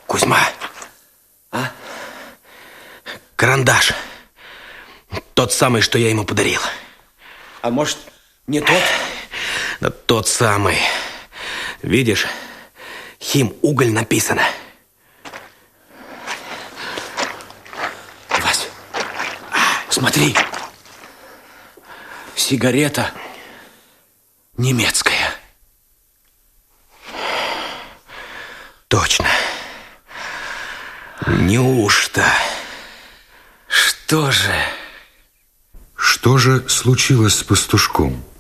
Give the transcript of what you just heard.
Кузьма. А? Карандаш. Тот самый, что я ему подарил. А может, не тот? Да тот самый. Видишь, химуголь написано. Вась, смотри. Сигарета немецкая. Точно. Неужто? Что же? Что же случилось с пастушком?